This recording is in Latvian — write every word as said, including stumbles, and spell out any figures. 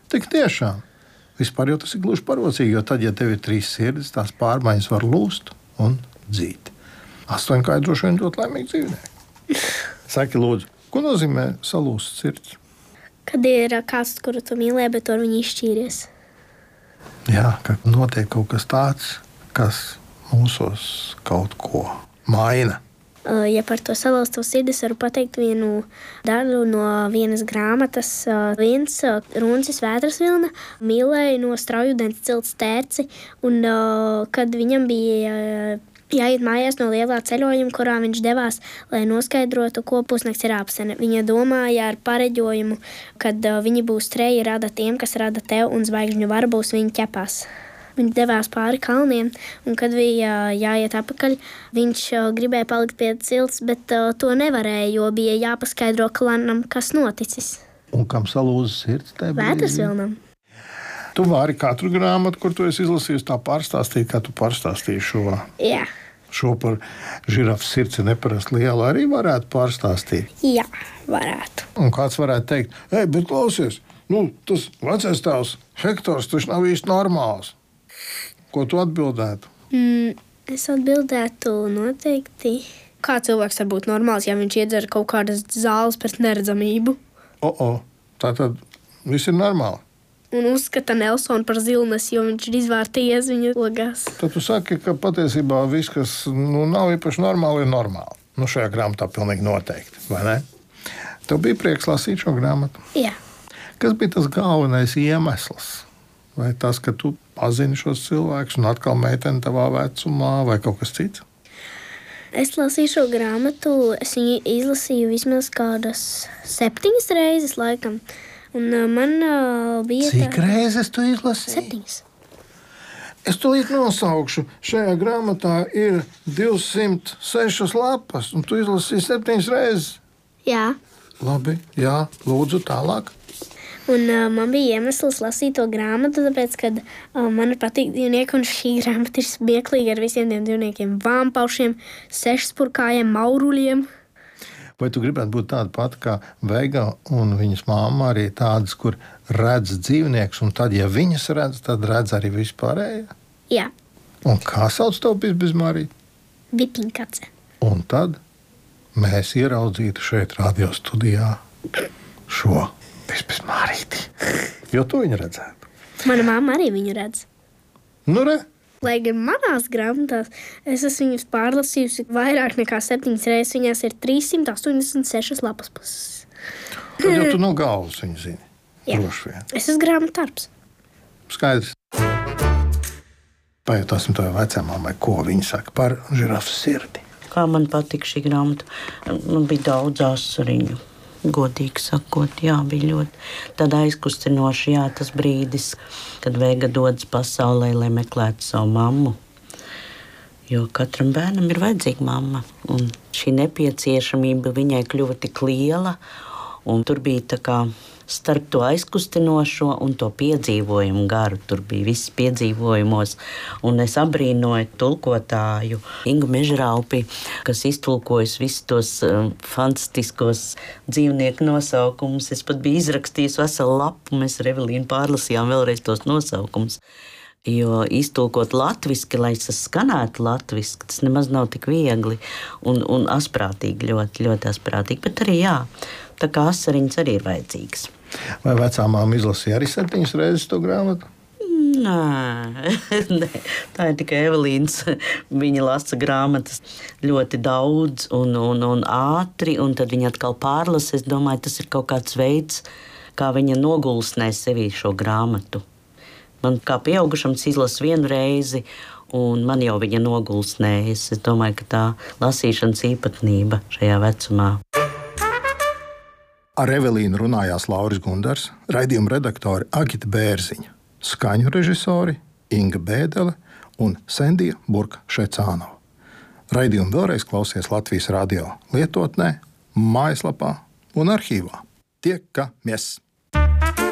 Tik tiešām. Vispār jau tas ir gluži parocīgi, jo tad, ja tev ir trīs sirdis, tās pārmaiņas var lūst un dzīt. Astoņkāji droši vien ļoti laimīgi dzīvnieki. Saki, lūdzu, ko nozīmē salūst sirds? Kad ir kāds, kuru tu mīlē, bet ar viņu izšķīries. Jā, ka notiek kaut kas tāds, kas mūsos kaut ko maina. Ja par to salausto sirdi varu pateikt vienu daļu no vienas grāmatas. Viens runcis Vētras vilna mīlēja no Straujudens cilts tērci, un kad viņam bija jāiet mājās no lielā ceļojuma, kurā viņš devās, lai noskaidrotu, ko pusnakts ir āpsene. Viņa domāja ar pareģojumu, kad viņi būs treji rada tiem, kas rada tev, un zvaigžņu vara būs viņa ķepās. Viņš devās pāri kalniem, un kad bija jāiet atpakaļ, viņš gribēja palikt pie cilts, bet to nevarēja, jo bija jāpaskaidro klanam, kas noticis. Un kam salūza sirds? Vētras vilnam. Tu vari katru grāmatu, kur tu esi izlasījis, tā pārstāstīt, kā tu pārstāstīji šo. Jā. Šo par žirafas sirds ir neparasti liela, arī varētu pārstāstīt. Jā, varētu. Un kāds varētu teikt, ej, bet klausies, nu, tas vecais tēvs Hektors taču nav īsti normāls. Ko tu atbildētu? Mm, es atbildētu noteikti. Kā cilvēks var būt normāls, ja viņš iedzer kaut kādas zāles pret neredzamību? O, o, tā tad viss ir normāli. Un uzskata Nelsonu par zilnesi, jo viņš ir izvārtījies viņu logās. Tad tu saki, ka patiesībā viss, kas nu, nav īpaši normāli, ir normāli. Nu, šajā grāmatā pilnīgi noteikti, vai ne? Tev bija prieks lasīt šo grāmatu? Jā. Kas bija tas galvenais iemesls? Vai tas, ka tu pazini šos cilvēkus un atkal meiteni tavā vecumā, vai kaut kas cits? Es lasīju šo grāmatu, es viņu izlasīju vismaz kādas septiņas reizes laikam. Un man uh, bija Cik tā... reizes tu izlasīji? Septiņas. Es tūlīt nosaukšu. Šajā grāmatā ir divsimt sešas lapas, un tu izlasīji septiņas reizes. Jā. Labi, jā, lūdzu tālāk. Un uh, man bija iemesls lasīt to grāmatu, tāpēc, ka uh, man patīk dzīvnieki, un šī grāmata ir smieklīga ar visiem tiem dzīvniekiem. Vāmpaušiem, sešspurkājiem, mauruļiem. Vai tu gribētu būt tāda pati kā Veiga un viņas māma, arī tādas, kur redz dzīvniekus, un tad, ja viņas redz, tad redz arī vispārējie? Jā. Un kā sauc tev Bizbizmārī? Vipiņkace. Un tad mēs ieraudzītu šeit radio studijā šo Bizbizmārīti. Jo tu viņu redzētu. Mana mamma arī viņu redz. Nu re? Lai gan manās grāmatās es esmu viņus pārlasījusi vairāk nekā septiņas reizes, viņās ir trīssimt astoņdesmit sešas lapas puses. Tad jau tu no galvas viņu zini. Jā. Droši vien. Es esmu grāmatarbs. Skaidrs. Pajautāsim tavai vecāmai, ko viņa saka par žirafas sirdi. Kā man patika šī grāmata. Man bija daudz asariņu. Godīgi sakot, jā, bija ļoti tāda aizkustinoša, jā, tas brīdis, kad Veiga dodas pasaulē, lai meklētu savu mammu. Jo katram bērnam ir vajadzīga mamma, un šī nepieciešamība viņai kļuva tik liela, un tur bija tā kā starp to aizkustinošo un to piedzīvojumu garu. Tur bija viss piedzīvojumos, un es abrīnoju tulkotāju Ingu Mežraupi, kas iztulkojas visus tos um, fantastiskos dzīvnieku nosaukumus. Es pat biju izrakstījis veselu lapu, mēs ar Evelīnu pārlasījām vēlreiz tos nosaukumus. Jo iztulkot latviski, lai tas skanētu latviski, tas nemaz nav tik viegli un, un asprātīgi, ļoti, ļoti asprātīgi. Bet arī jā, tā kā asariņas arī ir vajadzīgas. Vai vecāmām izlasīja arī septiņas reizes to grāmatu? Nē, nē, tā ir tikai Evelīnas. Viņa lasa grāmatas ļoti daudz un, un, un ātri, un tad viņa atkal pārlasa. Es domāju, tas ir kaut kāds veids, kā viņa nogulsnē sevī šo grāmatu. Man kā pieaugušam izlasa vienu reizi, un man jau viņa nogulsnējas. Es domāju, ka tā lasīšanas īpatnība šajā vecumā. Ar Evelīnu runājās Lauris Gundars, raidījuma redaktori Agita Bērziņa, skaņu režisori Inga Bēdele un Sendija Burka-Šecānova. Raidījumu vēlreiz klausies Latvijas radio lietotnē, mājaslapā un arhīvā. Tiekamies!